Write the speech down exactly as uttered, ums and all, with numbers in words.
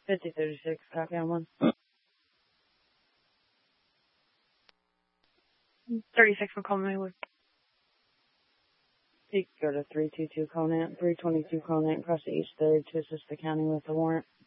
fifty thirty-six, copy on one. thirty-six Macomb Maywood. You can go to three two two Conant, three twenty-two Conant, across the East Third to assist the county with the warrant.